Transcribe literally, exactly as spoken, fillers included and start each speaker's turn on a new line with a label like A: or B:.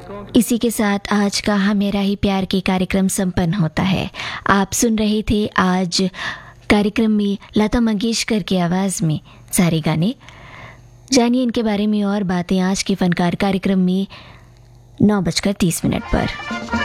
A: इसी के साथ आज का हाँ मेरा ही प्यार के कार्यक्रम संपन्न होता है। आप सुन रहे थे आज कार्यक्रम में लता मंगेशकर की आवाज़ में सारे गाने। जानिए इनके बारे में और बातें आज के फनकार कार्यक्रम में नौ बजकर तीस मिनट पर।